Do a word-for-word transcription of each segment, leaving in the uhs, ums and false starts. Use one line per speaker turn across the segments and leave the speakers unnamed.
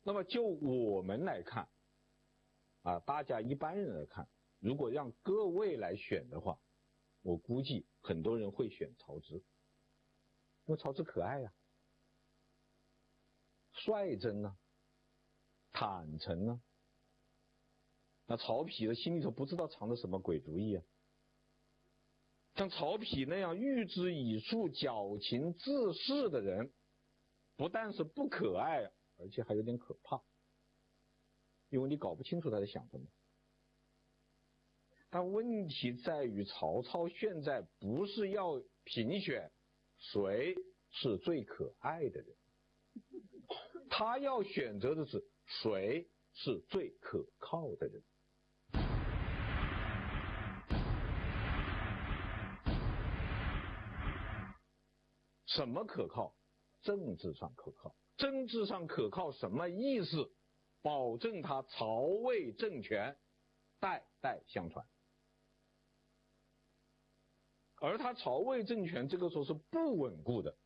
那么就我们来看，啊，大家一般人来看，如果让各位来选的话，我估计很多人会选曹植，因为曹植可爱呀、啊，率真啊，坦诚啊。那曹丕的心里头不知道藏着什么鬼主意啊。像曹丕那样喻之以术、矫情自恃的人，不但是不可爱，而且还有点可怕，因为你搞不清楚他在想什么。但问题在于，曹操现在不是要评选谁是最可爱的人，他要选择的是谁是最可靠的人。什么可靠？政治上可靠。政治上可靠什么意思？保证他曹魏政权代代相传。而他曹魏政权这个时候是不稳固的，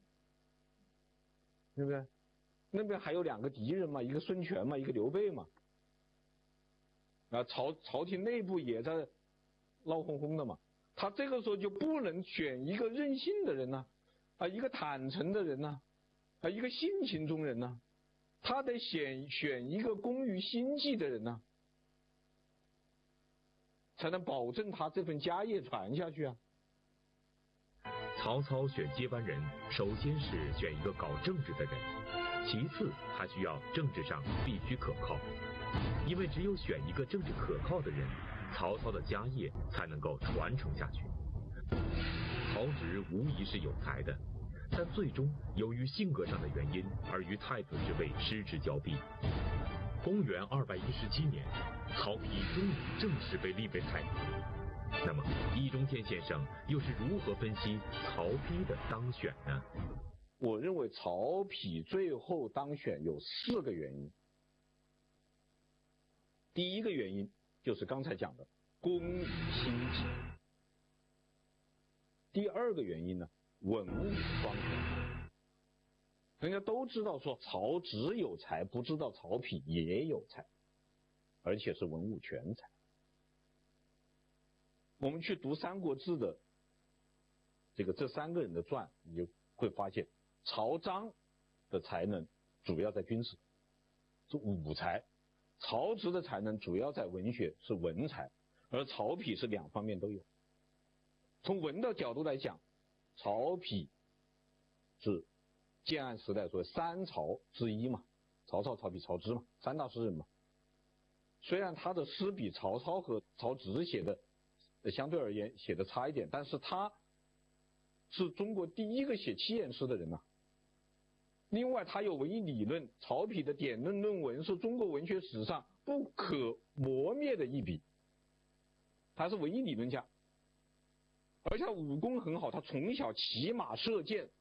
对不对？那边还有两个敌人嘛，一个孙权嘛，一个刘备嘛。啊，朝朝廷内部也在闹哄哄的嘛。他这个时候就不能选一个任性的人呢、啊，啊，一个坦诚的人呢、啊，啊，一个性情中人呢、啊，他得选选一个工于心计的人呢、啊，才能保证他这份家业传下去啊。
曹操选接班人，首先是选一个搞政治的人，其次他需要政治上必须可靠，因为只有选一个政治可靠的人，曹操的家业才能够传承下去。曹植无疑是有才的，但最终由于性格上的原因而与太子之位失之交臂。公元二百一十七年，曹丕终于正式被立为太子。那么易中天先生又是如何分析曹丕的当选呢？
我认为曹丕最后当选有四个原因。第一个原因就是刚才讲的工于心计。第二个原因呢，文武双全。人家都知道说曹植有才，不知道曹丕也有才，而且是文武全才。我们去读《三国志》的这个这三个人的传，你就会发现，曹彰的才能主要在军事，是武才；曹植的才能主要在文学，是文才；而曹丕是两方面都有。从文的角度来讲，曹丕是建安时代说三曹之一嘛，曹操、曹丕、曹植嘛，三大诗人嘛。虽然他的诗比曹操和曹植写的相对而言写的差一点，但是他是中国第一个写七言诗的人呐、啊。另外他有文艺理论，曹丕的典论论文是中国文学史上不可磨灭的一笔，他是文艺理论家，而且武功很好，他从小骑马射箭，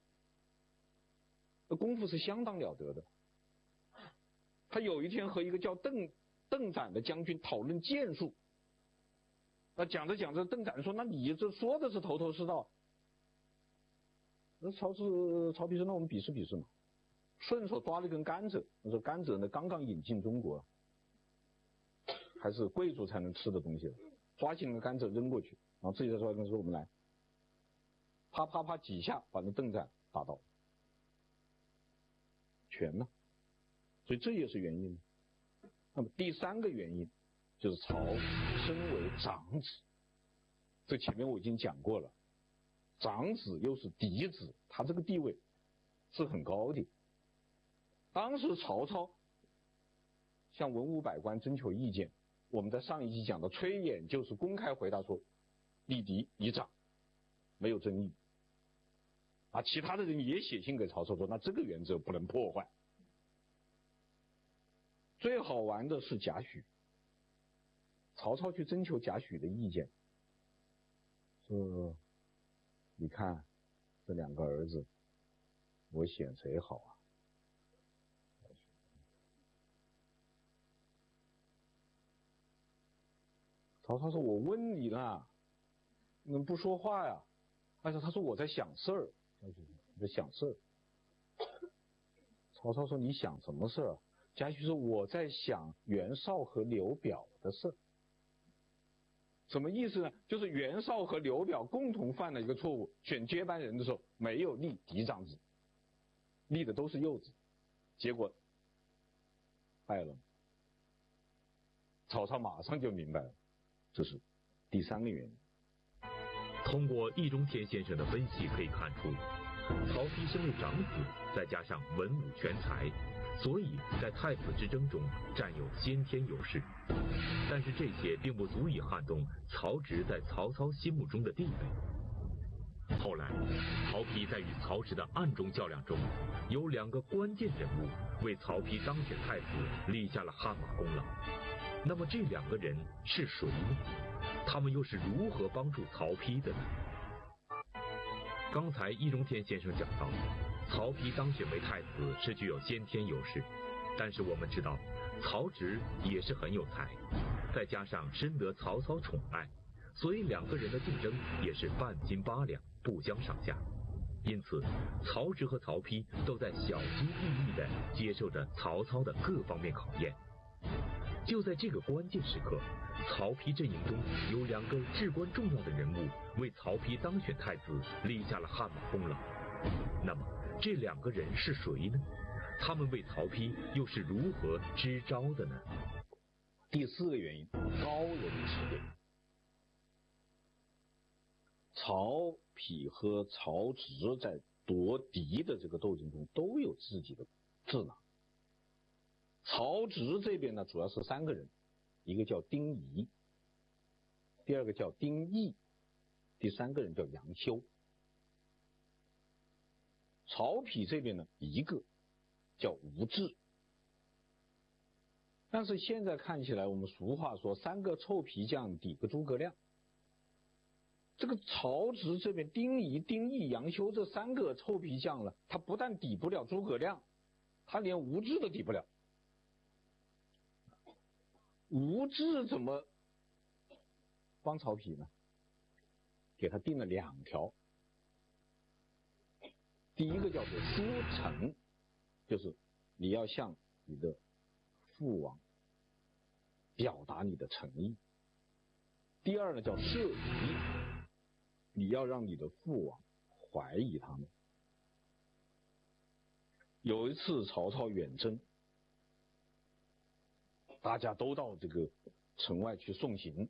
功夫是相当了得的。他有一天和一个叫邓邓展的将军讨论剑术，那讲着讲着，邓展说：“那你这说的是头头是道。”那曹植曹丕说：“那我们比试比试嘛。”顺手抓了一根甘蔗，他说：“甘蔗呢刚刚引进中国，还是贵族才能吃的东西了。”抓起那个甘蔗扔过去，然后自己再抓一根说：“我们来。”啪啪啪几下把那邓展打倒，全了。所以这也是原因。那么第三个原因就是曹身为长子，这前面我已经讲过了，长子又是嫡子，他这个地位是很高的。当时曹操向文武百官征求意见，我们在上一集讲的崔琰就是公开回答说立嫡以长，没有争议。啊，其他的人也写信给曹操说，那这个原则不能破坏。最好玩的是贾诩，曹操去征求贾诩的意见，说你看这两个儿子，我选谁好啊？曹操说：“我问你呢，你怎么不说话呀？”而且他说：“我在想事儿。”你在想事儿。曹操说：“你想什么事儿？” 贾诩说我在想袁绍和刘表的事。什么意思呢？就是袁绍和刘表共同犯了一个错误，选接班人的时候没有立嫡长子，立的都是幼子，结果败了。曹操马上就明白了，这是第三个原因。
通过易中天先生的分析可以看出，曹丕身为长子，再加上文武全才，所以在太子之争中占有先天优势。但是这些并不足以撼动曹植在曹操心目中的地位。后来，曹丕在与曹植的暗中较量中，有两个关键人物为曹丕当选太子立下了汗马功劳。那么这两个人是谁呢？他们又是如何帮助曹丕的呢？刚才易中天先生讲到，曹丕当选为太子是具有先天优势，但是我们知道，曹植也是很有才，再加上深得曹操宠爱，所以两个人的竞争也是半斤八两，不相上下。因此，曹植和曹丕都在小心翼翼地接受着曹操的各方面考验。就在这个关键时刻，曹丕阵营中有两个至关重要的人物为曹丕当选太子立下了汗马功劳。那么这两个人是谁呢？他们为曹丕又是如何支招的呢？
第四个原因，高人指点。曹丕和曹植在夺嫡的这个斗争中都有自己的智囊。曹植这边呢，主要是三个人，一个叫丁仪，第二个叫丁义，第三个人叫杨修。曹丕这边呢，一个叫吴质。但是现在看起来，我们俗话说三个臭皮匠抵个诸葛亮。这个曹植这边丁仪、丁义、杨修这三个臭皮匠了，他不但抵不了诸葛亮，他连吴质都抵不了。吴质怎么帮曹丕呢？给他定了两条。第一个叫做书诚，就是你要向你的父王表达你的诚意。第二呢叫设疑，你要让你的父王怀疑他们。有一次曹操远征，大家都到这个城外去送行，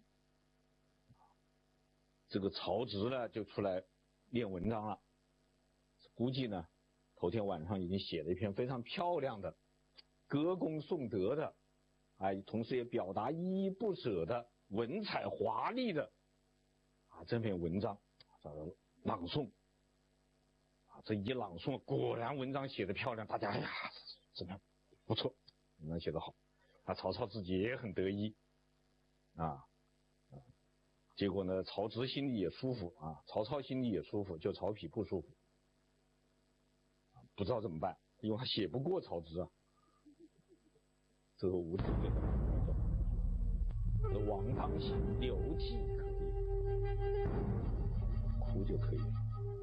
这个曹植呢就出来练文章了，估计呢头天晚上已经写了一篇非常漂亮的歌功颂德的，哎，同时也表达依依不舍的文采华丽的啊这篇文章朗诵啊，这一朗诵果然文章写得漂亮，大家哎呀怎么样不错，文章写得好啊，曹操自己也很得意啊，结果呢曹植心里也舒服啊，曹操心里也舒服，就曹丕不舒服，不知道怎么办，因为他写不过曹植啊。这个吴质给他说王当行，流涕可以，哭就可以了。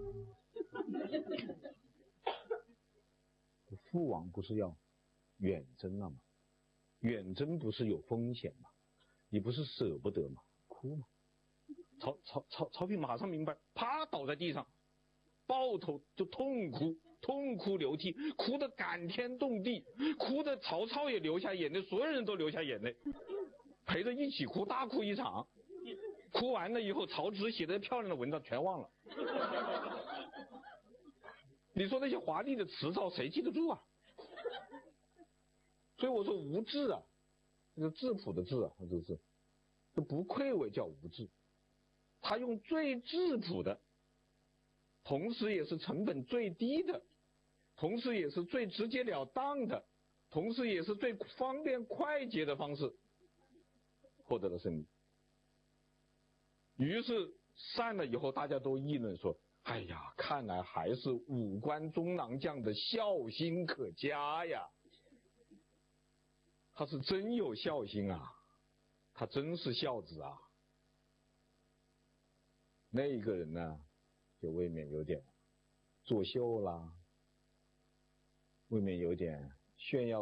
父王不是要远征了吗？远征不是有风险吗？你不是舍不得吗？哭吗？曹曹曹曹丕马上明白，啪倒在地上，抱头就痛哭，痛哭流涕，哭得感天动地，哭得曹操也流下眼泪，所有人都流下眼泪，陪着一起哭，大哭一场。哭完了以后，曹植写的漂亮的文章全忘了。你说那些华丽的辞藻谁记得住啊？所以我说吴质啊，这个质朴的质啊，这是这不愧为叫吴质，他用最质朴的，同时也是成本最低的，同时也是最直截了当的，同时也是最方便快捷的方式获得了胜利。于是散了以后，大家都议论说，哎呀，看来还是武关中郎将的孝心可嘉呀，他是真有孝心啊，他真是孝子啊。那一个人呢就未免有点作秀啦，未免有点炫耀